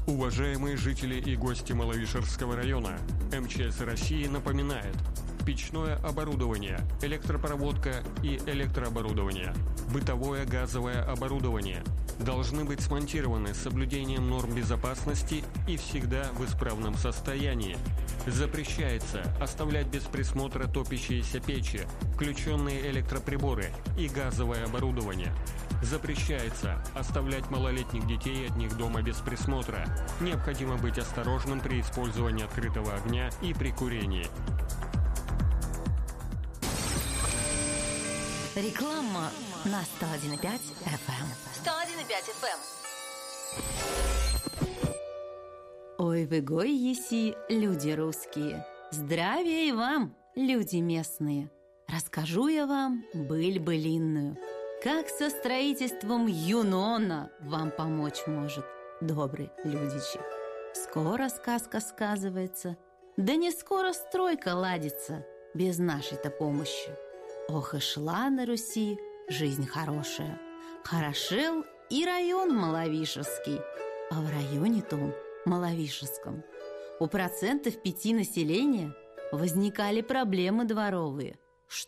Уважаемые жители и гости Маловишерского района, МЧС России напоминает: печное оборудование, электропроводка и электрооборудование, бытовое газовое оборудование должны быть смонтированы с соблюдением норм безопасности и всегда в исправном состоянии. Запрещается оставлять без присмотра топящиеся печи, включенные электроприборы и газовое оборудование. Запрещается оставлять малолетних детей от них дома без присмотра. Необходимо быть осторожным при использовании открытого огня и при курении. Реклама на 101,5 FM. 101,5 FM. Ой, вы гой еси, люди русские. Здравия и вам, люди местные. Расскажу я вам быль-былинную, как со строительством Юнона вам помочь может, добрый людичи. Скоро сказка сказывается, да не скоро стройка ладится без нашей-то помощи. Ох, и шла на Руси жизнь хорошая. Хорошел и район Маловишерский, а в районе том Маловишерском у 5% населения возникали проблемы дворовые.